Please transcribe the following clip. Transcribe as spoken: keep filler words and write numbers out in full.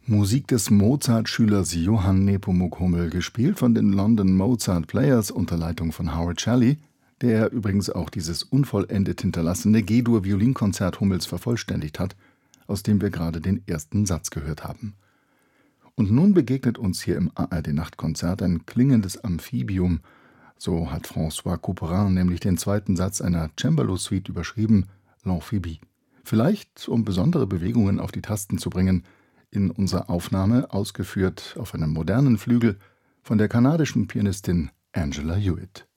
Musik des Mozart-Schülers Johann Nepomuk Hummel, gespielt von den London Mozart Players unter Leitung von Howard Shelley, der übrigens auch dieses unvollendet hinterlassene G-Dur-Violinkonzert Hummels vervollständigt hat, aus dem wir gerade den ersten Satz gehört haben. Und nun begegnet uns hier im A R D-Nachtkonzert ein klingendes Amphibium. So hat François Couperin nämlich den zweiten Satz einer Cembalo-Suite überschrieben, L'Amphibie. Vielleicht, um besondere Bewegungen auf die Tasten zu bringen, in unserer Aufnahme ausgeführt auf einem modernen Flügel von der kanadischen Pianistin Angela Hewitt.